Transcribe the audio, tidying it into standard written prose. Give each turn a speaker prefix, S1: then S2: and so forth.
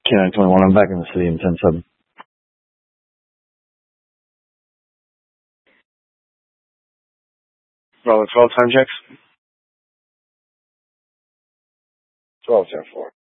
S1: K921, I'm back in the city in 10-7.
S2: Bravo 12, time checks.
S3: 12-10-4.